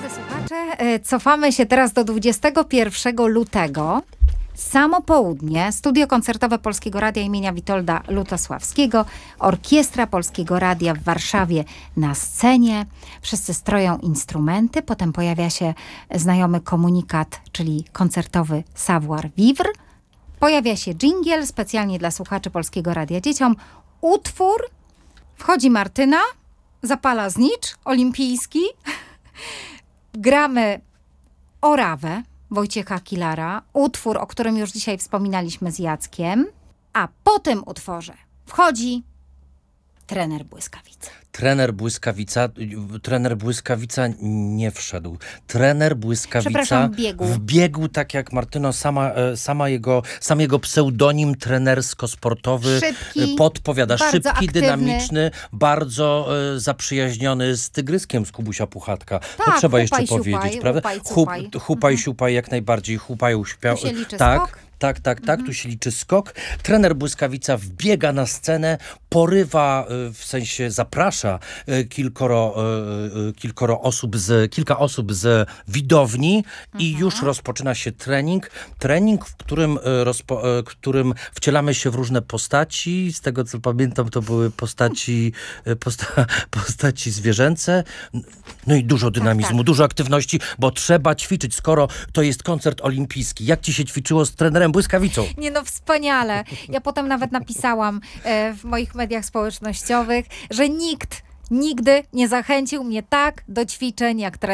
Drodzy słuchacze, cofamy się teraz do 21 lutego. Samo południe, studio koncertowe Polskiego Radia imienia Witolda Lutosławskiego, Orkiestra Polskiego Radia w Warszawie na scenie. Wszyscy stroją instrumenty, potem pojawia się znajomy komunikat, czyli koncertowy savoir-vivre. Pojawia się dżingiel specjalnie dla słuchaczy Polskiego Radia Dzieciom. Utwór, wchodzi Martyna, zapala znicz olimpijski. Gramy Orawę Wojciecha Kilara, utwór, o którym już dzisiaj wspominaliśmy z Jackiem, a po tym utworze wchodzi trener Błyskawica. Trener Błyskawica nie wszedł. Trener Błyskawica wbiegł tak jak Martyno, sam jego pseudonim trenersko-sportowy szybki, podpowiada. Szybki, aktywny, dynamiczny, bardzo zaprzyjaźniony z Tygryskiem z Kubusia Puchatka. Tak, to trzeba jeszcze siupaj, powiedzieć, prawda? Hupaj, siupaj, jak najbardziej. Hupaj, tu się liczy skok. Tak, tu się liczy skok. Trener Błyskawica wbiega na scenę, porywa, w sensie zaprasza kilka osób z widowni i już rozpoczyna się trening. Trening, w którym wcielamy się w różne postaci. Z tego co pamiętam, to były postaci zwierzęce. No i dużo dynamizmu, dużo aktywności, bo trzeba ćwiczyć, skoro to jest koncert olimpijski. Jak ci się ćwiczyło z trenerem Błyskawicą? Nie no, wspaniale. Ja potem nawet napisałam w moich mediach społecznościowych, że nikt nigdy nie zachęcił mnie tak do ćwiczeń jak trener